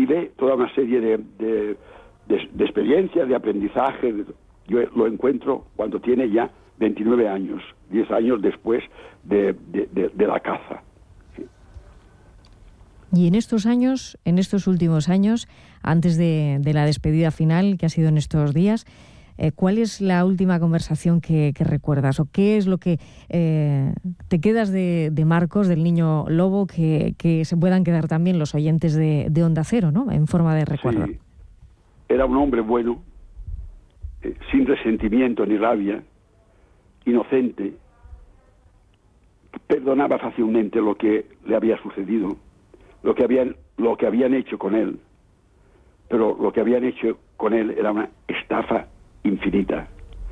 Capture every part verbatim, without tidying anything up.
vive toda una serie de, de, de, de experiencias, de aprendizaje. Yo lo encuentro cuando tiene ya veintinueve años, diez años después de, de, de, de la caza. Y en estos años, en estos últimos años, antes de, de la despedida final, que ha sido en estos días, eh, ¿cuál es la última conversación que, que recuerdas? ¿O qué es lo que eh, te quedas de, de Marcos, del niño lobo, que, que se puedan quedar también los oyentes de, de Onda Cero, ¿no?, en forma de recuerdo? Sí. Era un hombre bueno, eh, sin resentimiento ni rabia, inocente, perdonaba fácilmente lo que le había sucedido, lo que habían, lo que habían hecho con él, pero lo que habían hecho con él era una estafa infinita.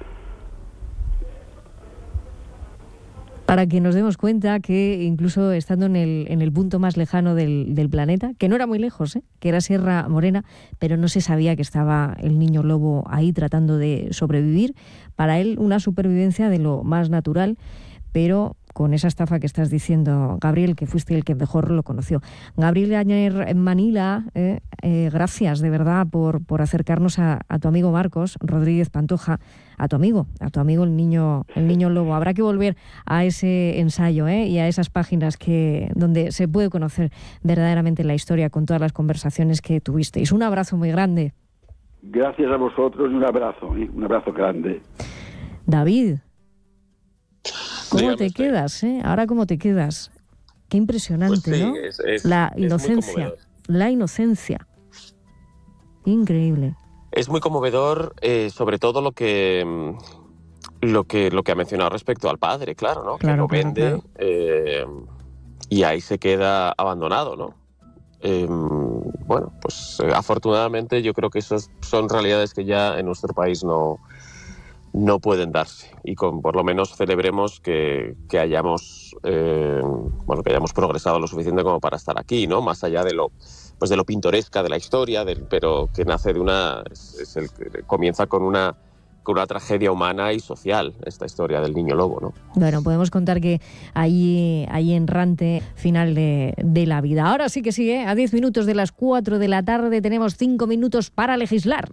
Para que nos demos cuenta que incluso estando en el, en el punto más lejano del, del planeta, que no era muy lejos, ¿eh?, que era Sierra Morena, pero no se sabía que estaba el niño lobo ahí tratando de sobrevivir. Para él una supervivencia de lo más natural, pero con esa estafa que estás diciendo, Gabriel, que fuiste el que mejor lo conoció. Gabriel Añer en Manila, eh, eh, gracias de verdad por, por acercarnos a, a tu amigo Marcos Rodríguez Pantoja, a tu amigo, a tu amigo el niño, el niño lobo. Habrá que volver a ese ensayo, ¿eh?, y a esas páginas que donde se puede conocer verdaderamente la historia con todas las conversaciones que tuvisteis. Un abrazo muy grande. Gracias a vosotros y un abrazo, ¿eh? Un abrazo grande. David, ¿cómo Dígame te usted. quedas, eh? Ahora, ¿cómo te quedas? Qué impresionante, Pues sí, ¿no? es- es- la es muy inocencia, conmovedor. la inocencia. Increíble. Es muy conmovedor, eh, sobre todo lo que, mm, lo que lo que ha mencionado respecto al padre, claro, ¿no? Claro, que lo claro, vende claro. eh, y ahí se queda abandonado, ¿no? Eh, bueno, pues eh, afortunadamente yo creo que esas son realidades que ya en nuestro país no, no pueden darse, y con por lo menos celebremos que, que hayamos eh, bueno, que hayamos progresado lo suficiente como para estar aquí, ¿no? Más allá de lo pues de lo pintoresca de la historia, del, pero que nace de una es, es el que comienza con una con una tragedia humana y social, esta historia del niño lobo, ¿no? Bueno, podemos contar que ahí, ahí enrante final de, de la vida. Ahora sí que sí, ¿eh? A diez minutos de las cuatro de la tarde tenemos cinco minutos para legislar.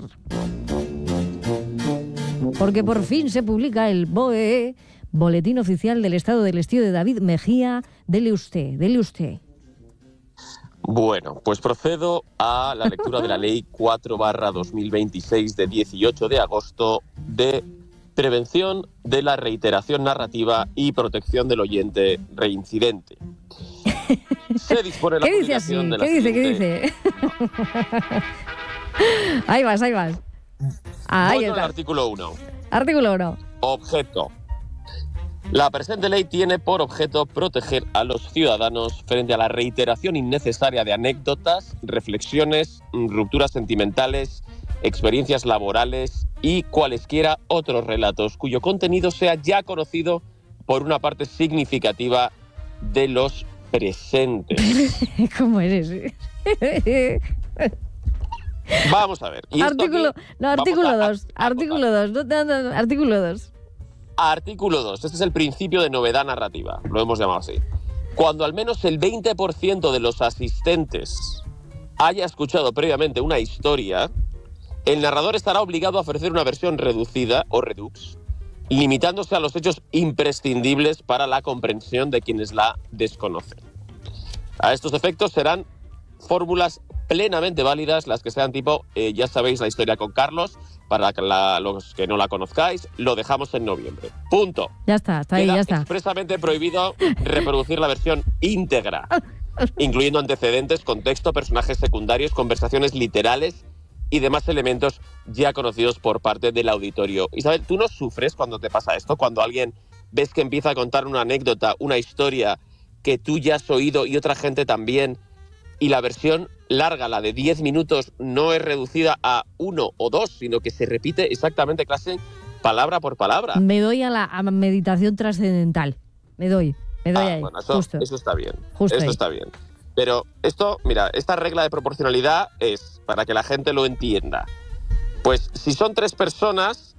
Porque por fin se publica el B O E, Boletín Oficial del Estado del Estío de David Mejía. Dele usted, dele usted. Bueno, pues procedo a la lectura de la Ley cuatro barra dos mil veintiséis de dieciocho de agosto de prevención de la reiteración narrativa y protección del oyente reincidente. Se dispone la ¿Qué dice así? publicación de la ¿Qué dice? ¿Qué siguiente- dice? Ahí vas, ahí vas. Ahí Voy con el está. artículo uno. Artículo uno. Objeto. La presente ley tiene por objeto proteger a los ciudadanos frente a la reiteración innecesaria de anécdotas, reflexiones, rupturas sentimentales, experiencias laborales y cualesquiera otros relatos cuyo contenido sea ya conocido por una parte significativa de los presentes. ¿Cómo eres? Vamos a ver. ¿Y esto Artículo, qué? no, Vamos artículo a- a- dos. a Artículo dos. No, no, no, artículo dos. Artículo dos. Este es el principio de novedad narrativa. Lo hemos llamado así. Cuando al menos el veinte por ciento de los asistentes haya escuchado previamente una historia, el narrador estará obligado a ofrecer una versión reducida o redux, limitándose a los hechos imprescindibles para la comprensión de quienes la desconocen. A estos efectos serán fórmulas plenamente válidas las que sean tipo, eh, ya sabéis la historia con Carlos, para que la- los que no la conozcáis, lo dejamos en noviembre. Punto. Ya está, está ahí, Queda ya está. expresamente prohibido reproducir la versión íntegra, incluyendo antecedentes, contexto, personajes secundarios, conversaciones literales y demás elementos ya conocidos por parte del auditorio. Isabel, ¿tú no sufres cuando te pasa esto? Cuando alguien ves que empieza a contar una anécdota, una historia que tú ya has oído y otra gente también, y la versión larga, la de diez minutos, no es reducida a uno o dos, sino que se repite exactamente casi palabra por palabra. Me doy a la a meditación trascendental. Me doy, me doy Ah, ahí. bueno, eso, Justo. eso está bien. Justo Eso ahí. está bien. Pero esto, mira, esta regla de proporcionalidad es, para que la gente lo entienda, pues si son tres personas,